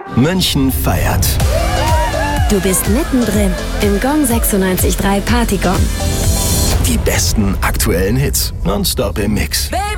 München feiert. Du bist mittendrin im Gong 96.3 Partygong. Die besten aktuellen Hits nonstop im Mix.